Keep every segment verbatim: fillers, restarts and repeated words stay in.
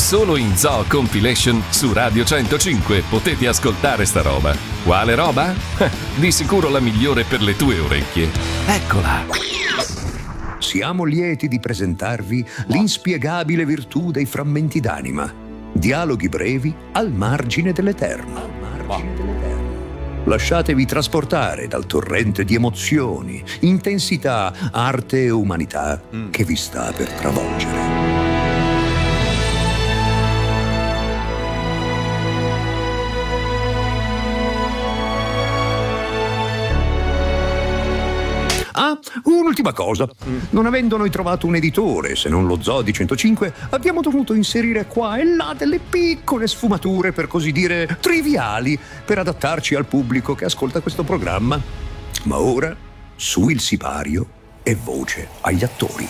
solo in Zoo Compilation su Radio centocinque potete ascoltare sta roba. Quale roba? Di sicuro la migliore per le tue orecchie. Eccola. Siamo lieti di presentarvi l'inspiegabile virtù dei frammenti d'anima. Dialoghi brevi al margine dell'eterno. Al margine dell'eterno. Lasciatevi trasportare dal torrente di emozioni, intensità, arte e umanità che vi sta per travolgere. Ah, un'ultima cosa. Non avendo noi trovato un editore, se non lo Zoo di centocinque, abbiamo dovuto inserire qua e là delle piccole sfumature, per così dire, triviali, per adattarci al pubblico che ascolta questo programma. Ma ora, su il sipario e voce agli attori.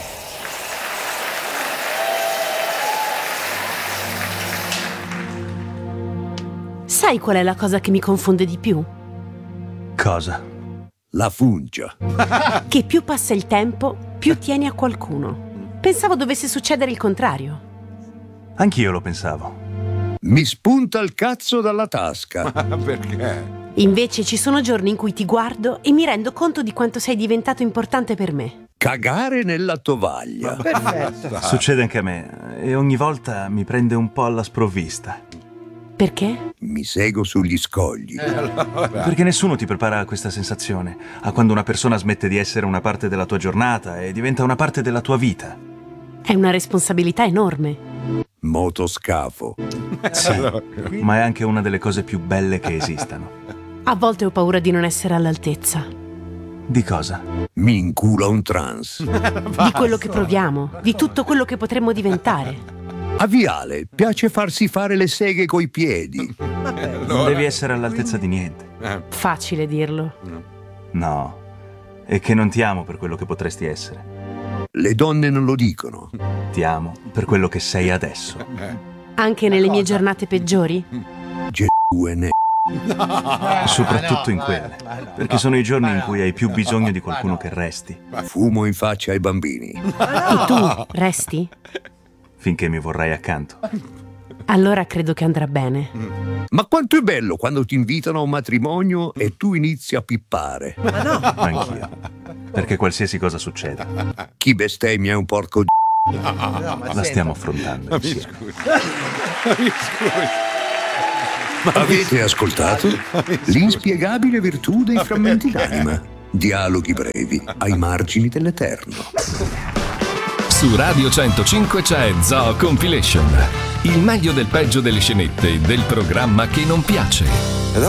Sai qual è la cosa che mi confonde di più? Cosa? La fungia. Che più passa il tempo, più tieni a qualcuno. Pensavo dovesse succedere il contrario. Anch'io lo pensavo. Mi spunta il cazzo dalla tasca. Perché? Invece ci sono giorni in cui ti guardo e mi rendo conto di quanto sei diventato importante per me. Cagare nella tovaglia. Perfetto. Succede anche a me e ogni volta mi prende un po' alla sprovvista. Perché? Mi sego sugli scogli. Eh, allora. Perché nessuno ti prepara a questa sensazione, a quando una persona smette di essere una parte della tua giornata e diventa una parte della tua vita. È una responsabilità enorme. Motoscafo. Sì, ma è anche una delle cose più belle che esistano. A volte ho paura di non essere all'altezza. Di cosa? Mi incula un trans. Di quello che proviamo, di tutto quello che potremmo diventare. A Viale piace farsi fare le seghe coi piedi. Non devi essere all'altezza di niente. Facile dirlo. No, è che non ti amo per quello che potresti essere. Le donne non lo dicono. Ti amo per quello che sei adesso. Anche nelle mie giornate peggiori? G-U-N. Soprattutto in quelle. Perché sono i giorni in cui hai più bisogno di qualcuno che resti. Fumo in faccia ai bambini. E tu resti? Finché mi vorrai accanto. Allora credo che andrà bene. Ma quanto è bello quando ti invitano a un matrimonio e tu inizi a pippare. Ma no. Anch'io. Perché qualsiasi cosa succeda. Chi bestemmia è un porco d***o. No, ma La senta. stiamo affrontando Mi insieme. scusi. Mi scusi. Avete ascoltato l'inspiegabile virtù dei frammenti d'anima. Dialoghi brevi ai margini dell'eterno. Su Radio centocinque c'è Zoo Compilation, il meglio del peggio delle scenette del programma che non piace.